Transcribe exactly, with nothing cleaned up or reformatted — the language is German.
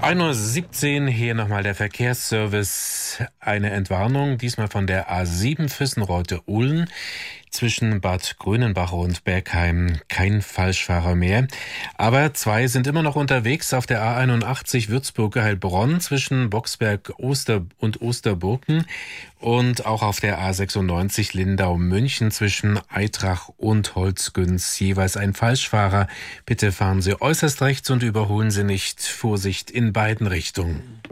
ein Uhr siebzehn, hier nochmal der Verkehrsservice. Eine Entwarnung, diesmal von der A sieben Füssenreute-Ulm. Zwischen Bad Grönenbach und Bergheim kein Falschfahrer mehr. Aber zwei sind immer noch unterwegs auf der A einundachtzig Würzburg-Heilbronn zwischen Boxberg Oster und Osterburken und auch auf der A sechsundneunzig Lindau-München zwischen Eitrach und Holzgünz jeweils ein Falschfahrer. Bitte fahren Sie äußerst rechts und überholen Sie nicht. Vorsicht in beiden Richtungen.